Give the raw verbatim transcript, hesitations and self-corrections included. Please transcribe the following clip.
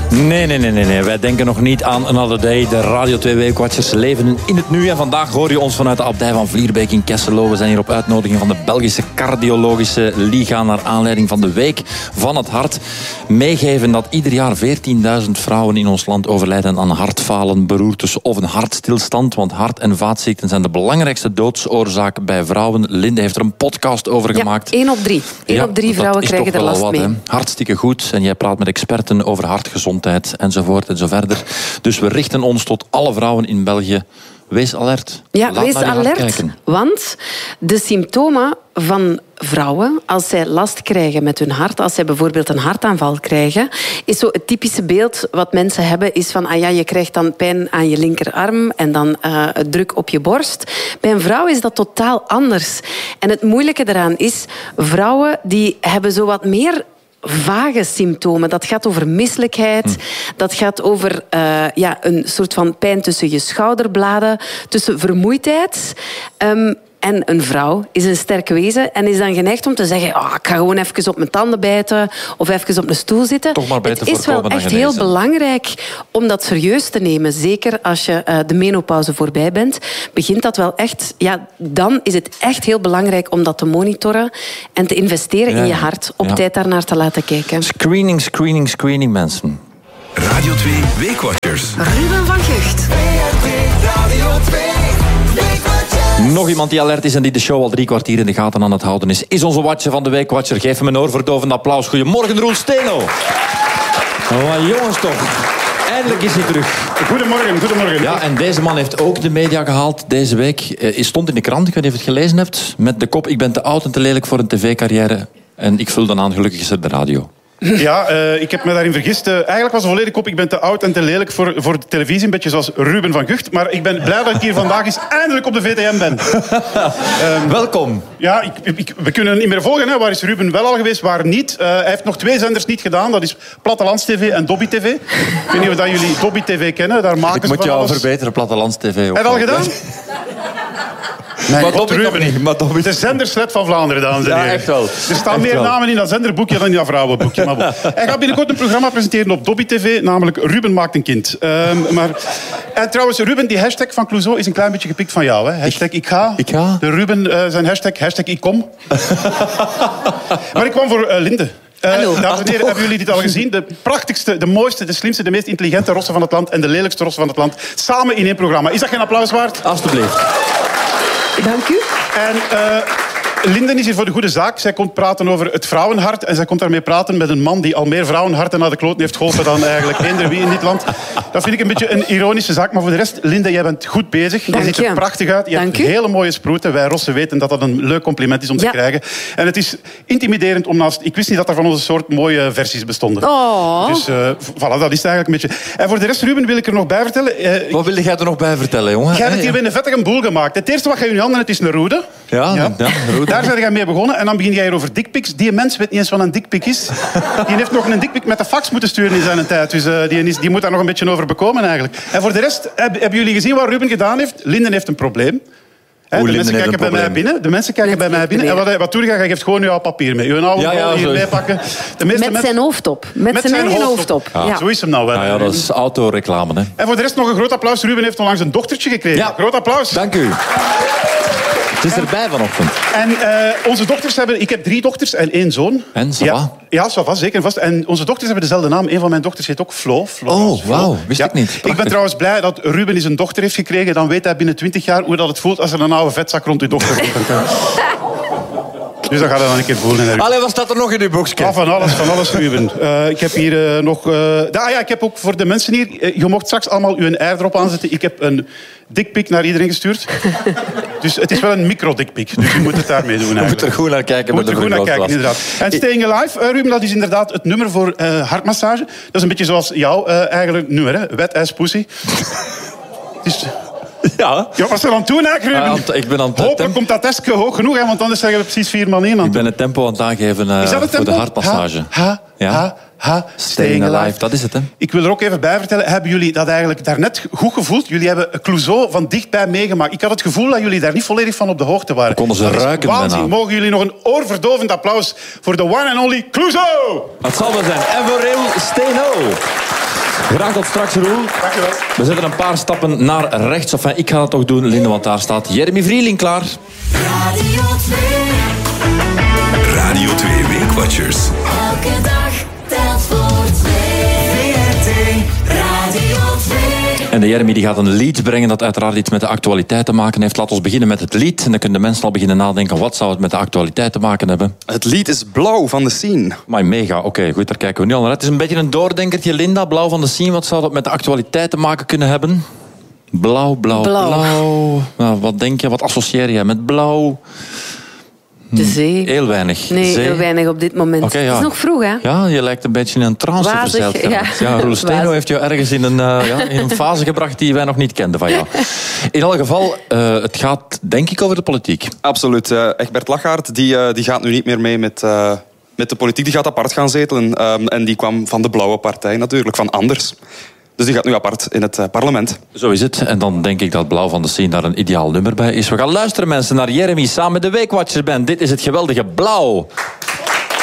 Nee, nee, nee, nee, nee. Wij denken nog niet aan Another Day. De Radio twee Weekwatchers leven in het nu. En vandaag hoor je ons vanuit de abdij van Vlierbeek in Kesselo. We zijn hier op uitnodiging van de Belgische Cardiologische Liga naar aanleiding van de Week van het Hart. Meegeven dat ieder jaar veertienduizend vrouwen in ons land overlijden aan hartfalen, beroertes of een hartstilstand. Want hart- en vaatziekten zijn de belangrijkste doodsoorzaak bij vrouwen. Linde heeft er een podcast over ja, gemaakt. één op drie. Eén ja, op drie vrouwen krijgen er last wat, mee. Hè? Hartstikke goed. En jij praat met experten over hartgezondheid enzovoort en zo verder. Dus we richten ons tot alle vrouwen in België. Wees alert. Ja, Laat wees naar je hart alert. kijken. Want de symptomen van vrouwen, als zij last krijgen met hun hart, als zij bijvoorbeeld een hartaanval krijgen, is zo het typische beeld wat mensen hebben, is van, ah ja, je krijgt dan pijn aan je linkerarm en dan uh, druk op je borst. Bij een vrouw is dat totaal anders. En het moeilijke daaraan is, vrouwen die hebben zo wat meer vage symptomen. Dat gaat over misselijkheid. Hm. Dat gaat over uh, ja, een soort van pijn tussen je schouderbladen, tussen vermoeidheid. Um, En een vrouw is een sterk wezen en is dan geneigd om te zeggen, oh, ik ga gewoon even op mijn tanden bijten of even op een stoel zitten. Toch maar beter het is wel echt heel belangrijk om dat serieus te nemen. Zeker als je uh, de menopauze voorbij bent, begint dat wel echt. Ja, dan is het echt heel belangrijk om dat te monitoren en te investeren ja, in je hart. Op ja. tijd daarnaar te laten kijken. Screening, screening, screening, mensen. Radio twee Weekwatchers. Ruben van Gucht. Radio twee. Nog iemand die alert is en die de show al drie kwartier in de gaten aan het houden is, is onze watcher van de Weekwatcher. Geef hem een oorverdovend applaus. Goedemorgen, Roel Steno. Oh, jongens toch. Eindelijk is hij terug. Goedemorgen, goedemorgen. Ja, en deze man heeft ook de media gehaald deze week. Hij stond in de krant, ik weet niet of je het gelezen hebt, met de kop: ik ben te oud en te lelijk voor een tv-carrière. En ik vul dan aan, gelukkig is er de radio. Ja, uh, ik heb me daarin vergist. Uh, eigenlijk was de volledige kop: ik ben te oud en te lelijk voor, voor de televisie. Een beetje zoals Ruben van Gucht. Maar ik ben blij dat ik hier vandaag eens eindelijk op de V T M ben. um, Welkom. Ja, ik, ik, we kunnen niet meer volgen. Hè. Waar is Ruben wel al geweest, waar niet? Uh, hij heeft nog twee zenders niet gedaan. Dat is Plattelands T V en Dobby T V. Ik weet niet of dat jullie Dobby T V kennen. Daar maken ik ze moet van jou alles. verbeteren, Plattelands T V. Heb je al gedaan? Nee, maar Dobby nog niet. Maar Dobby... De zenderslet van Vlaanderen, dames en heren. Ja, echt wel. Er staan echt meer wel. namen in dat zenderboekje dan in dat vrouwenboekje. Maar hij gaat binnenkort een programma presenteren op Dobby T V, namelijk Ruben maakt een kind. Um, maar... En trouwens, Ruben, die hashtag van Clouseau is een klein beetje gepikt van jou. Hè? Hashtag ik ga. Ik ga. De Ruben, uh, zijn hashtag, hashtag ik kom. Maar ik kwam voor uh, Linde. Uh, dames en heren, hebben jullie dit al gezien? De prachtigste, de mooiste, de slimste, de meest intelligente rossen van het land en de lelijkste rossen van het land samen in één programma. Is dat geen applaus waard? Alsjeblieft. Dank u. En uh, Linden is hier voor de goede zaak. Zij komt praten over het vrouwenhart. En zij komt daarmee praten met een man die al meer vrouwenharten naar de kloten heeft geholpen dan eigenlijk eender wie in dit land. Dat vind ik een beetje een ironische zaak. Maar voor de rest, Linde, jij bent goed bezig. Dank je ziet er prachtig uit. Je Dank hebt u. hele mooie sproeten. Wij rossen weten dat dat een leuk compliment is om ja. te krijgen. En het is intimiderend om naast... Ik wist niet dat er van onze soort mooie versies bestonden. Oh. Dus uh, voilà, dat is het eigenlijk een beetje. En voor de rest, Ruben, wil ik er nog bij vertellen. Uh, Wat wilde jij er nog bij vertellen, jongen? Jij hebt hier weer een vettige boel gemaakt. Het eerste wat jij in je handen hebt, is een roede. Ja, ja. ja roede. Daar zijn jij mee begonnen. En dan begin jij hier over dickpics. Die mens weet niet eens wat een dickpic is. Die heeft nog een dickpic met de fax moeten sturen in zijn tijd. Dus uh, die, is, die moet daar nog een beetje over bekomen eigenlijk. En voor de rest, heb, hebben jullie gezien wat Ruben gedaan heeft? Linden heeft een probleem. He, de mensen kijken bij mij binnen. De mensen kijken bij mij binnen. En wat, wat doe je? Je geeft gewoon je papier mee. Je oude ja, ja, hier meepakken. De met mensen... zijn hoofd op. Met, met zijn, zijn eigen hoofd op. Ja. Ja. Zo is hem nou wel. Nou ja, dat is autoreclame. Hè. En voor de rest nog een groot applaus. Ruben heeft onlangs een dochtertje gekregen. Ja. Groot applaus. Dank u. Het is erbij vanochtend. En uh, onze dochters hebben... Ik heb drie dochters en één zoon. En, ça ja, va? ja, ça va, zeker en vast. En onze dochters hebben dezelfde naam. Een van mijn dochters heet ook Flo. Flo oh, wauw. Wist ja. ik niet. Prachtig. Ik ben trouwens blij dat Ruben eens een dochter heeft gekregen. Dan weet hij binnen twintig jaar hoe dat het voelt als er een oude vetzak rond uw dochter komt. Dus dat gaat hij dan een keer voelen. Allee, wat staat er nog in uw boekje? Ja, van alles, van alles, Ruben. Uh, ik heb hier uh, nog... Uh, ah ja, ik heb ook voor de mensen hier... Uh, je mocht straks allemaal uw airdrop aanzetten. Ik heb een dickpic naar iedereen gestuurd. Dus het is wel een micro-dickpic. Dus je moet het daarmee doen eigenlijk. Je moet er goed naar kijken. Je moet er goed naar kijken, inderdaad. En Staying Alive, uh, Ruben, dat is inderdaad het nummer voor uh, hartmassage. Dat is een beetje zoals jouw uh, eigenlijk nummer, hè? Wet ass pussy. Dus... Ja. Ja, wat is er aan doen, eigenlijk, Ruben? Uh, ik ben aan het Hopelijk tempo... komt dat testje hoog genoeg, hè, want anders zeggen we precies vier man één aan. Ik ben het tempo aan het aangeven uh, is dat het voor tempo? de hartmassage. Ha, ha, ja. ha, ha, Staying alive, dat is het, hè? Ik wil er ook even bij vertellen, hebben jullie dat eigenlijk daarnet goed gevoeld? Jullie hebben Clouseau van dichtbij meegemaakt. Ik had het gevoel dat jullie daar niet volledig van op de hoogte waren. Konden ze ruiken bijna. Mogen jullie nog een oorverdovend applaus voor de one and only Clouseau? Dat zal wel zijn. En voor Rail Steno. Graag tot straks, Roel. Dankjewel. We zetten een paar stappen naar rechts. Enfin, ik ga dat toch doen, Linde, want daar staat Jeremy Vrieling klaar. Radio twee. Radio twee Weekwatchers. Elke dag telt voor twee. V R T Radio twee. En de Jeremy die gaat een lied brengen dat uiteraard iets met de actualiteit te maken heeft. Laten we beginnen met het lied. En dan kunnen de mensen al beginnen nadenken, wat zou het met de actualiteit te maken hebben? Het lied is Blauw van de Scene. Maar mega, oké, okay, goed, daar kijken we nu al naar uit. Het is een beetje een doordenkertje, Linda. Blauw van de Scene, wat zou dat met de actualiteit te maken kunnen hebben? Blauw, blauw, blauw. Blauw. Nou, wat denk je, wat associeer jij met blauw? De zee. Heel weinig. Nee, zee. heel weinig op dit moment. Okay, ja. Het is nog vroeg, hè? Ja, je lijkt een beetje in een trance Wazig, verzeild geraakt. Ja, ja. Roel Steno Wazig. heeft je ergens in een, uh, ja, in een fase gebracht die wij nog niet kenden van jou. In elk geval, uh, het gaat denk ik over de politiek. Absoluut. Uh, Egbert Lachaert die, uh, die gaat nu niet meer mee met, uh, met de politiek. Die gaat apart gaan zetelen. Um, en die kwam van de Blauwe Partij natuurlijk, van Anders. Dus die gaat nu apart in het uh, parlement. Zo is het. En dan denk ik dat Blauw van de Scene daar een ideaal nummer bij is. We gaan luisteren, mensen, naar Jeremy samen met de Weekwatchers Band. Dit is het geweldige Blauw.